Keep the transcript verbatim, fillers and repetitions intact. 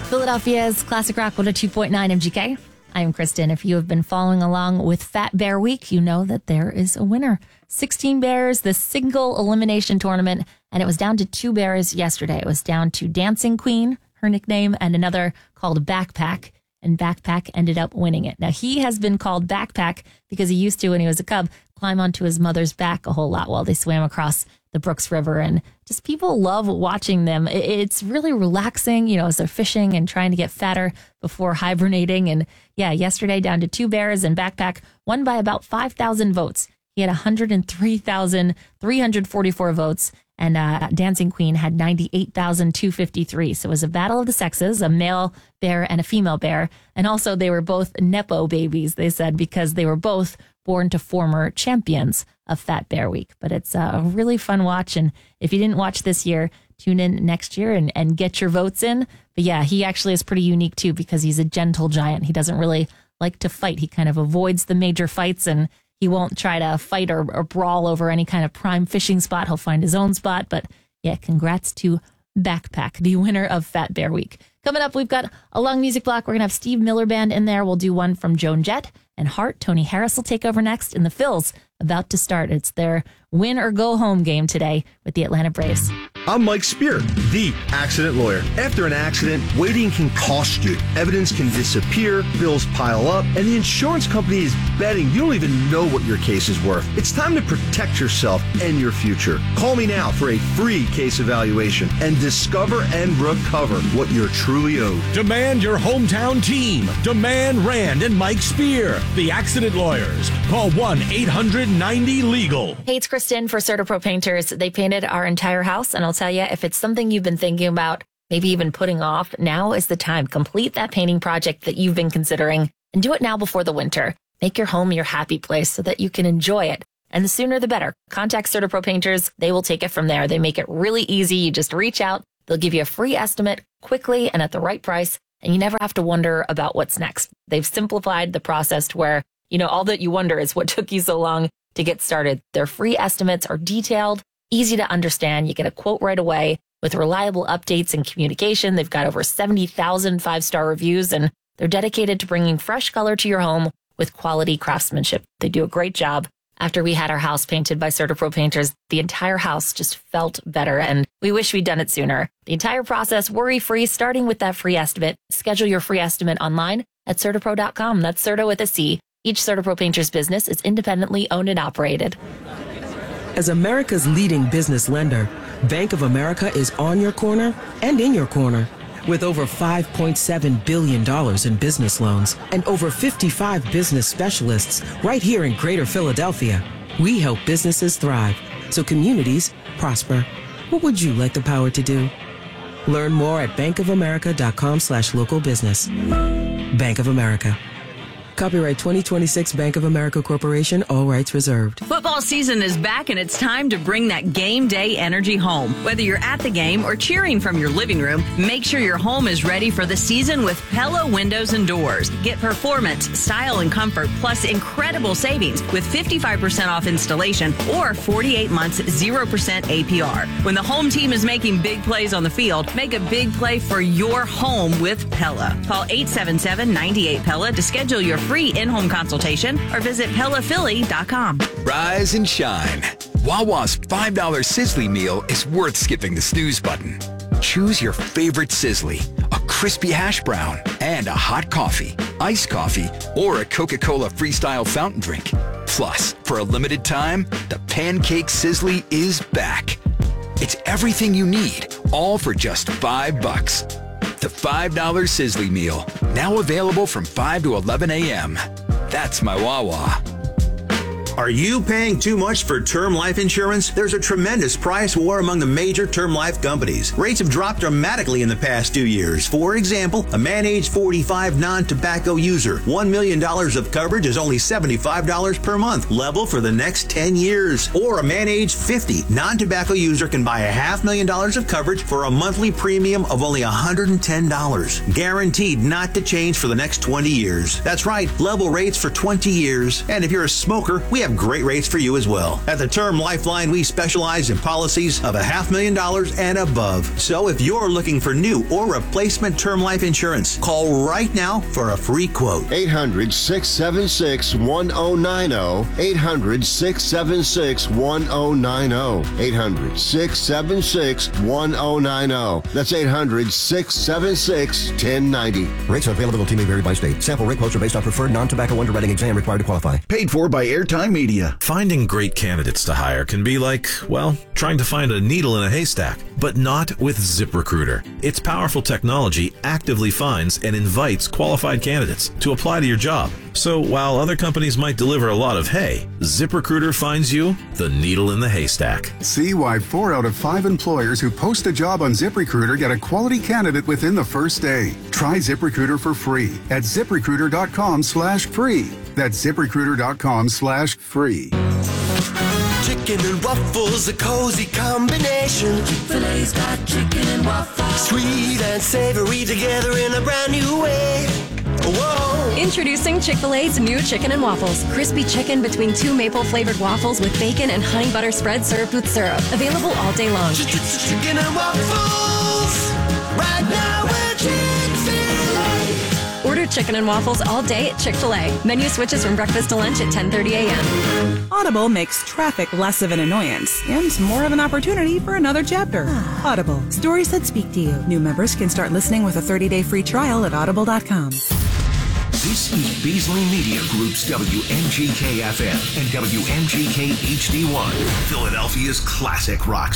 Philadelphia's Classic Rock one oh two point nine M G K. I am Kristen. If you have been following along with Fat Bear Week, you know that there is a winner. sixteen bears, the single elimination tournament, and it was down to two bears yesterday. It was down to Dancing Queen, her nickname, and another called Backpack, and Backpack ended up winning it. Now, he has been called Backpack because he used to, when he was a cub, climb onto his mother's back a whole lot while they swam across the Brooks River, and just people love watching them. It's really relaxing, you know, as they're fishing and trying to get fatter before hibernating. And yeah, yesterday down to two bears, and Backpack won by about five thousand votes. He had one hundred three thousand three hundred forty-four votes, and uh, Dancing Queen had ninety-eight thousand two hundred fifty-three. So it was a battle of the sexes, a male bear and a female bear. And also they were both Nepo babies, they said, because they were both born to former champions of Fat Bear Week. But it's a really fun watch. And if you didn't watch this year, tune in next year and, and get your votes in. But yeah, he actually is pretty unique too, because he's a gentle giant. He doesn't really like to fight. He kind of avoids the major fights, and he won't try to fight or, or brawl over any kind of prime fishing spot. He'll find his own spot. But yeah, congrats to Backpack, the winner of Fat Bear Week. Coming up, we've got a long music block. We're going to have Steve Miller Band in there. We'll do one from Joan Jett and Heart. Tony Harris will take over next, and the Phils about to start. It's their win or go home game today with the Atlanta Braves. I'm Mike Spear, the accident lawyer. After an accident, waiting can cost you. Evidence can disappear, bills pile up, and the insurance company is betting you don't even know what your case is worth. It's time to protect yourself and your future. Call me now for a free case evaluation and discover and recover what you're truly owed. Demand your hometown team. Demand Rand and Mike Spear, the accident lawyers. Call one eight hundred ninety legal. Hey, it's Kristen for CertaPro Painters. They painted our entire house, and I'll tell you, if it's something you've been thinking about, maybe even putting off, now is the time. Complete that painting project that you've been considering, and do it now before the winter. Make your home your happy place so that you can enjoy it. And the sooner the better. Contact CertaPro Painters. They will take it from there. They make it really easy. You just reach out. They'll give you a free estimate quickly and at the right price, and you never have to wonder about what's next. They've simplified the process to where, you know, all that you wonder is what took you so long to get started. Their free estimates are detailed, easy to understand. You get a quote right away with reliable updates and communication. They've got over seventy thousand five-star reviews, and they're dedicated to bringing fresh color to your home with quality craftsmanship. They do a great job. After we had our house painted by CertaPro Painters, the entire house just felt better, and we wish we'd done it sooner. The entire process worry-free, starting with that free estimate. Schedule your free estimate online at Certapro dot com. That's Certa with a C. Each CertaPro Painters business is independently owned and operated. As America's leading business lender, Bank of America is on your corner and in your corner. With over five point seven billion dollars in business loans and over fifty-five business specialists right here in Greater Philadelphia, we help businesses thrive so communities prosper. What would you like the power to do? Learn more at bankofamerica.com slash local business. Bank of America. Copyright twenty twenty-six Bank of America Corporation, all rights reserved. Football season is back, and it's time to bring that game day energy home. Whether you're at the game or cheering from your living room, make sure your home is ready for the season with Pella Windows and Doors. Get performance, style, and comfort, plus incredible savings with fifty-five percent off installation or forty-eight months, zero percent A P R. When the home team is making big plays on the field, make a big play for your home with Pella. Call eight seven seven, nine eight, Pella to schedule your free in-home consultation or visit Pella Philly dot com. Rise and shine. Wawa's five dollar Sizzly meal is worth skipping the snooze button. Choose your favorite Sizzly, a crispy hash brown, and a hot coffee, iced coffee, or a Coca-Cola Freestyle fountain drink. Plus, for a limited time, the Pancake Sizzly is back. It's everything you need, all for just five bucks. The five dollar Sizzly meal, now available from five to eleven a.m. That's my Wawa. Are you paying too much for term life insurance? There's a tremendous price war among the major term life companies. Rates have dropped dramatically in the past two years. For example, a man age forty-five non-tobacco user, one million dollars of coverage is only seventy-five dollars per month, level for the next ten years. Or a man age fifty non-tobacco user can buy a half million dollars of coverage for a monthly premium of only one hundred ten dollars. Guaranteed not to change for the next twenty years. That's right, level rates for twenty years. And if you're a smoker, we have have great rates for you as well. At the Term Lifeline, we specialize in policies of a half million dollars and above. So if you're looking for new or replacement term life insurance, call right now for a free quote. eight hundred, six seven six, one oh nine oh. eight hundred, six seven six, one oh nine oh. eight hundred, six seven six, one oh nine oh. That's eight hundred, six seven six, one oh nine oh. Rates and availability may vary by state. Sample rate quotes are based on preferred non-tobacco underwriting exam required to qualify. Paid for by Airtime Media. Finding great candidates to hire can be like, well, trying to find a needle in a haystack, but not with ZipRecruiter. Its powerful technology actively finds and invites qualified candidates to apply to your job. So while other companies might deliver a lot of hay, ZipRecruiter finds you the needle in the haystack. See why four out of five employers who post a job on ZipRecruiter get a quality candidate within the first day. Try ZipRecruiter for free at ZipRecruiter.com slash free. That's ZipRecruiter.com slash free. Chicken and waffles, a cozy combination. Chick-fil-A's got chicken and waffles. Sweet and savory together in a brand new way. Whoa. Introducing Chick-fil-A's new chicken and waffles. Crispy chicken between two maple-flavored waffles with bacon and honey butter spread served with syrup. Available all day long. Chicken and waffles. Right now we're Chick-fil-A. Order chicken and waffles all day at Chick-fil-A. Menu switches from breakfast to lunch at ten thirty a.m. Audible makes traffic less of an annoyance and more of an opportunity for another chapter. Audible. Stories that speak to you. New members can start listening with a thirty-day free trial at audible dot com. This is Beasley Media Group's W N G K F M and W N G K H D one, Philadelphia's classic rock